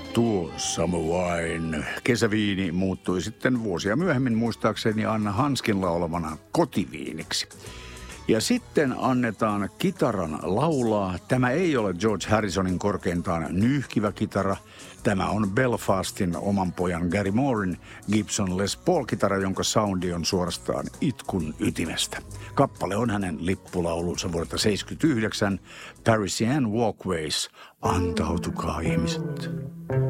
Tuo Summer Wine, kesäviini, muuttui sitten vuosia myöhemmin muistaakseni Anna Hanskin laulamana kotiviiniksi. Ja sitten annetaan kitaran laulaa. Tämä ei ole George Harrisonin korkeintaan nyyhkivä kitara. Tämä on Belfastin oman pojan Gary Mooren Gibson Les Paul-kitara, jonka soundi on suorastaan itkun ytimestä. Kappale on hänen lippulaulunsa vuodelta 1979, Parisian Walkways, antautukaa ihmiset.